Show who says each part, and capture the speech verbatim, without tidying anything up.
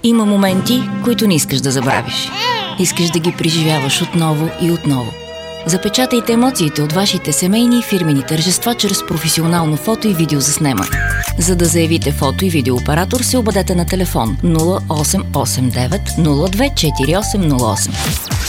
Speaker 1: Има моменти, които не искаш да забравиш. Искаш да ги преживяваш отново и отново. Запечатайте емоциите от вашите семейни и фирмени тържества чрез професионално фото и видеозаснемане. За да заявите фото и видеооператор, се обадете на телефон нула осем осем девет нула две четири осем нула осем.